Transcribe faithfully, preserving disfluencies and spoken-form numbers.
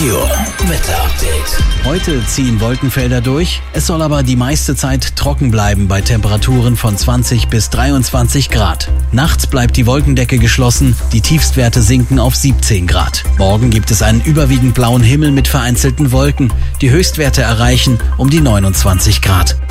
Merkur Wetter Update. Heute ziehen Wolkenfelder durch, es soll aber die meiste Zeit trocken bleiben bei Temperaturen von zwanzig bis dreiundzwanzig Grad. Nachts bleibt die Wolkendecke geschlossen, die Tiefstwerte sinken auf siebzehn Grad. Morgen gibt es einen überwiegend blauen Himmel mit vereinzelten Wolken. Die Höchstwerte erreichen um die neunundzwanzig Grad.